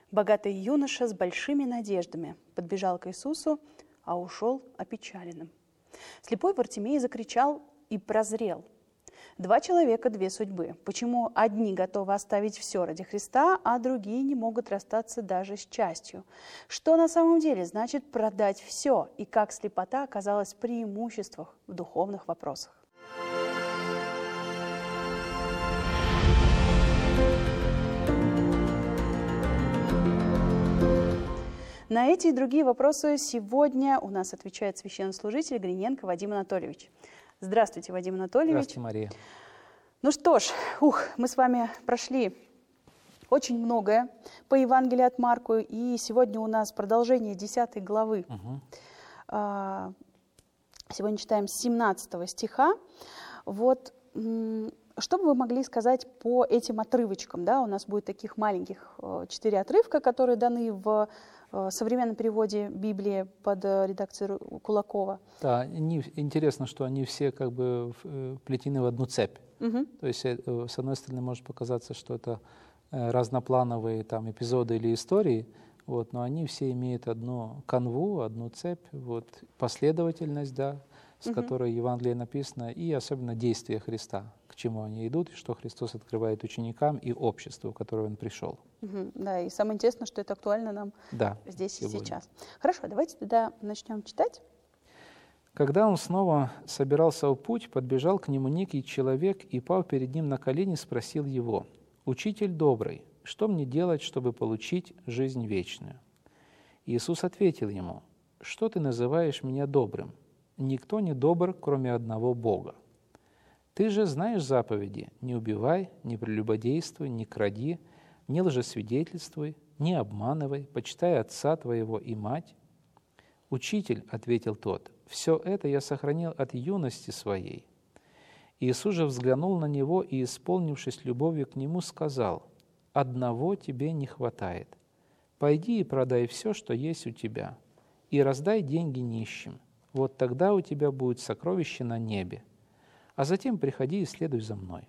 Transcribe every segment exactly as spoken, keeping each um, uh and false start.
Богатый юноша с большими надеждами подбежал к Иисусу, а ушел опечаленным. Слепой Вартимей закричал и прозрел. Два человека, две судьбы. Почему одни готовы оставить все ради Христа, а другие не могут расстаться даже с частью? Что на самом деле значит продать все, и как слепота оказалась в преимуществах в духовных вопросах? На эти и другие вопросы сегодня у нас отвечает священнослужитель Гриненко Вадим Анатольевич. Здравствуйте, Вадим Анатольевич. Здравствуйте, Мария. Ну что ж, ух, мы с вами прошли очень многое по Евангелию от Марка, и сегодня у нас продолжение десятой главы. Угу. Сегодня читаем с семнадцатого стиха. Вот, что бы вы могли сказать по этим отрывочкам? Да? У нас будет таких маленьких четыре отрывка, которые даны в современном переводе Библии под редакцией Кулакова. Да, они, интересно, что они все как бы вплетены в одну цепь. Угу. То есть, с одной стороны, может показаться, что это разноплановые там эпизоды или истории, вот, но они все имеют одну канву, одну цепь, вот, последовательность, да, с угу. которой Евангелие написано, и особенно действия Христа, к чему они идут, и что Христос открывает ученикам и обществу, в которое Он пришел. Угу, да, и самое интересное, что это актуально нам да, здесь сегодня. и сейчас. Хорошо, давайте тогда начнем читать. Когда он снова собирался в путь, подбежал к нему некий человек и, пав перед ним на колени, спросил его: «Учитель добрый, что мне делать, чтобы получить жизнь вечную?» Иисус ответил ему: «Что ты называешь меня добрым? Никто не добр, кроме одного Бога. Ты же знаешь заповеди: не убивай, не прелюбодействуй, не кради, не лжесвидетельствуй, не обманывай, почитай отца твоего и мать». «Учитель», — ответил тот, — «все это я сохранил от юности своей». Иисус же взглянул на него и, исполнившись любовью к нему, сказал: «Одного тебе не хватает. Пойди и продай все, что есть у тебя, и раздай деньги нищим. Вот тогда у тебя будет сокровище на небе. А затем приходи и следуй за мной».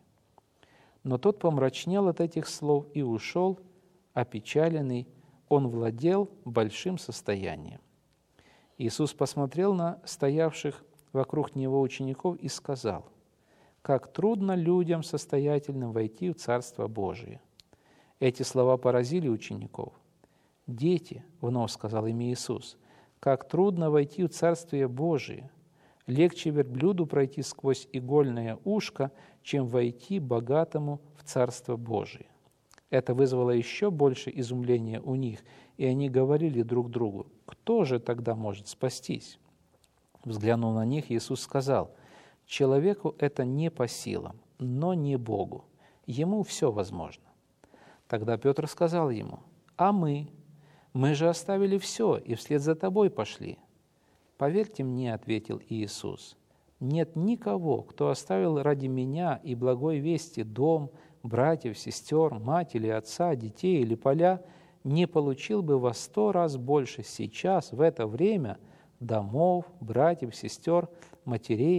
Но тот помрачнел от этих слов и ушел, опечаленный, он владел большим состоянием. Иисус посмотрел на стоявших вокруг Него учеников и сказал: «Как трудно людям состоятельным войти в Царство Божие». Эти слова поразили учеников. «Дети», — вновь сказал им Иисус, — «как трудно войти в Царствие Божие. Легче верблюду пройти сквозь игольное ушко, чем войти богатому в Царство Божие». Это вызвало еще больше изумления у них, и они говорили друг другу: «Кто же тогда может спастись?» Взглянув на них, Иисус сказал: «Человеку это не по силам, но не Богу. Ему все возможно». Тогда Петр сказал ему: «А мы? Мы же оставили все и вслед за тобой пошли». «Поверьте мне, — ответил Иисус, — нет никого, кто оставил ради меня и благой вести дом, братьев, сестер, мать или отца, детей или поля, не получил бы во сто раз больше сейчас, в это время, домов, братьев, сестер, матерей,